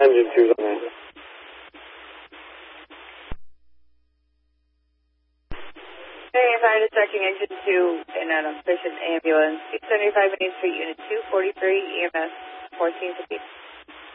Engine 2's on that. Hey, fire distracting engine 2 in an efficient ambulance. 275 Main Street, Unit 243, EMS 1450.